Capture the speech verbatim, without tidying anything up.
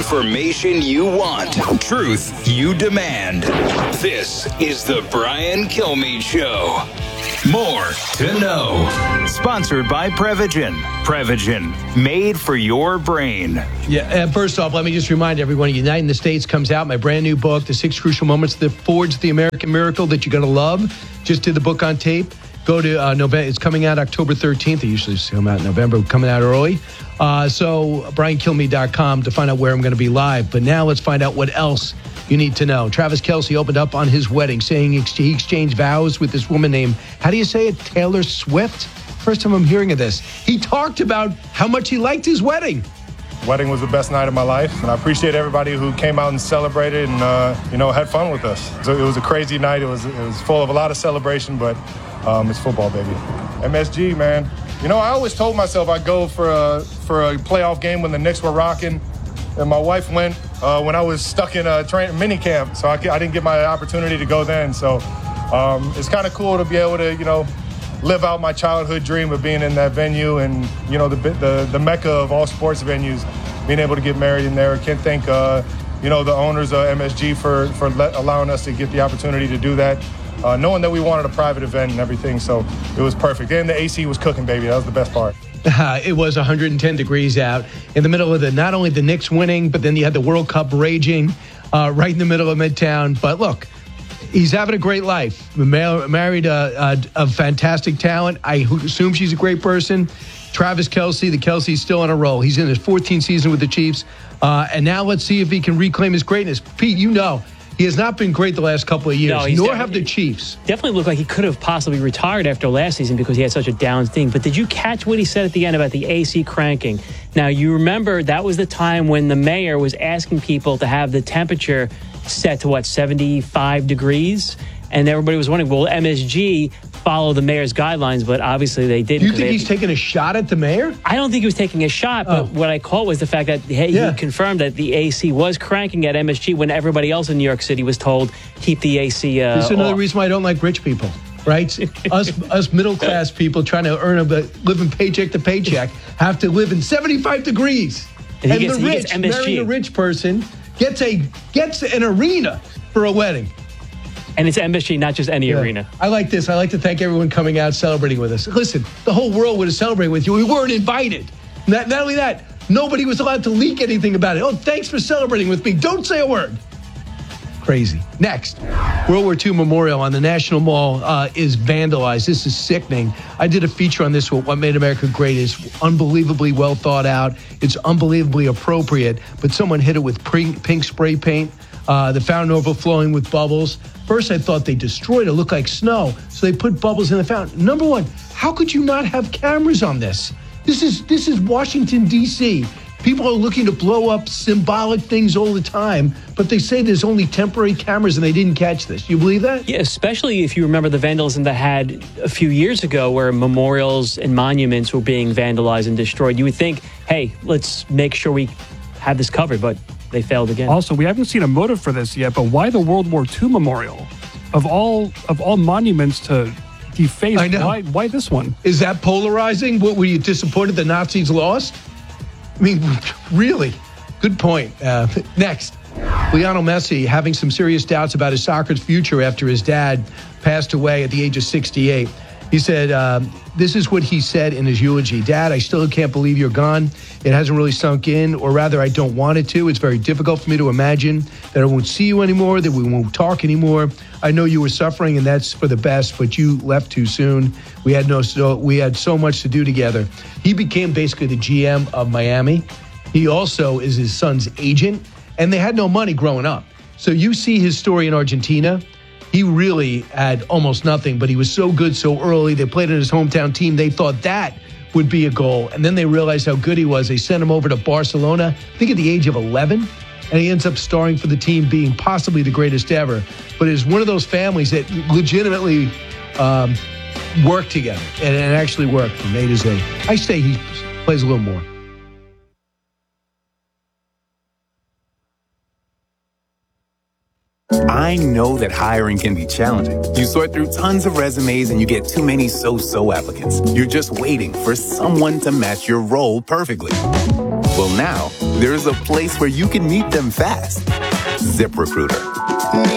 Information you want. Truth you demand. This is the Brian Kilmeade Show. More to know. Sponsored by Prevagen. Prevagen, made for your brain. Yeah, uh, first off, let me just remind everyone, Uniting the States comes out, my brand new book, The Six Crucial Moments That Forged the American Miracle That You're Going to Love. Just did the book on tape. Go to uh, November. It's coming out October thirteenth. They usually come out in November, coming out early. Uh, so brian kilmeade dot com to find out where I'm going to be live. But now let's find out what else you need to know. Travis Kelce opened up on his wedding, saying he exchanged vows with this woman named, how do you say it, Taylor Swift? First time I'm hearing of this. He talked about how much he liked his wedding. Wedding was the best night of my life, and I appreciate everybody who came out and celebrated and, uh, you know, had fun with us. So it was a crazy night. It was it was full of a lot of celebration, but um, it's football, baby. M S G, man. You know, I always told myself I'd go for a, for a playoff game when the Knicks were rocking, and my wife went uh, when I was stuck in a train, mini camp, so I, I didn't get my opportunity to go then. So um, it's kind of cool to be able to, you know, live out my childhood dream of being in that venue and, you know, the the, the mecca of all sports venues, being able to get married in there. Can't thank, uh, you know, the owners of M S G for, for let, allowing us to get the opportunity to do that, uh, knowing that we wanted a private event and everything. So it was perfect. And the A C was cooking, baby. That was the best part. Uh, it was one hundred ten degrees out in the middle of the, not only the Knicks winning, but then you had the World Cup raging uh, right in the middle of Midtown. But look, he's having a great life. Mar- married a, a, a fantastic talent. I assume she's a great person. Travis Kelce, the Kelce's still on a roll. He's in his fourteenth season with the Chiefs. Uh, and now let's see if he can reclaim his greatness. Pete, you know, he has not been great the last couple of years, no, nor have the Chiefs. Definitely looked like he could have possibly retired after last season because he had such a down thing. But did you catch what he said at the end about the A C cranking? Now, you remember that was the time when the mayor was asking people to have the temperature set to, what, seventy-five degrees? And everybody was wondering, will M S G follow the mayor's guidelines? But obviously they didn't. You think he's taking a shot at the mayor? I don't think he was taking a shot, but oh. what I caught was the fact that hey, yeah. he confirmed that the A C was cranking at M S G when everybody else in New York City was told, keep the A C uh, This is another off. reason why I don't like rich people, right? us us middle-class people trying to earn a living paycheck to paycheck have to live in seventy-five degrees. And, and gets, the rich, marrying a rich person, gets a gets an arena for a wedding. And it's M S G, not just any yeah. arena. I like this. I like to thank everyone coming out celebrating with us. Listen, the whole world would have celebrated with you. We weren't invited. Not, not only that, nobody was allowed to leak anything about it. Oh, thanks for celebrating with me. Don't say a word. Crazy. Next, World War Two Memorial on the National Mall uh, is vandalized. This is sickening. I did a feature on this, What Made America Great. It's unbelievably well thought out. It's unbelievably appropriate, but someone hit it with pink, pink spray paint. Uh, the fountain overflowing with bubbles. First, I thought they destroyed it. It looked like snow. So they put bubbles in the fountain. Number one, how could you not have cameras on this? This is this is Washington, D C People are looking to blow up symbolic things all the time, but they say there's only temporary cameras and they didn't catch this. You believe that? Yeah, especially if you remember the vandalism that had a few years ago where memorials and monuments were being vandalized and destroyed. You would think, hey, let's make sure we have this covered, but they failed again. Also, we haven't seen a motive for this yet, but why the World War Two Memorial? Of all of all monuments to deface, I know. Why, why this one? Is that polarizing? What, were you disappointed the Nazis lost? I mean, really? Good point. Uh, next, Lionel Messi having some serious doubts about his soccer future after his dad passed away at the age of sixty-eight. He said, uh, this is what he said in his eulogy. Dad, I still can't believe you're gone. It hasn't really sunk in, or rather, I don't want it to. It's very difficult for me to imagine that I won't see you anymore, that we won't talk anymore. I know you were suffering, and that's for the best, but you left too soon. We had no, so we had so much to do together. He became basically the G M of Miami. He also is his son's agent, and they had no money growing up. So you see his story in Argentina. He really had almost nothing, but he was so good so early. They played in his hometown team. They thought that would be a goal. And then they realized how good he was. They sent him over to Barcelona, I think at the age of eleven. And he ends up starring for the team, being possibly the greatest ever. But it's one of those families that legitimately um, worked together. And it actually worked from A to Z. I say he plays a little more. I know that hiring can be challenging. You sort through tons of resumes and you get too many so-so applicants. You're just waiting for someone to match your role perfectly. Well, now there's a place where you can meet them fast. ZipRecruiter.